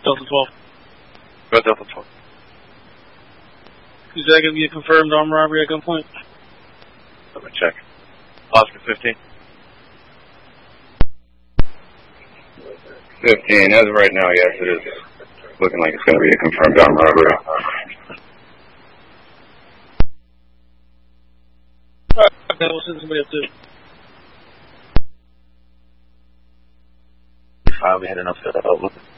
Delta 12. Go Delta 12. Is that going to be a confirmed armed robbery at gunpoint? Let me check. Oscar 15. 15, as of right now, yes, it is looking like it's going to be a confirmed armed robbery. Alright, okay, we'll send somebody up to it. Finally heading up to Outlook.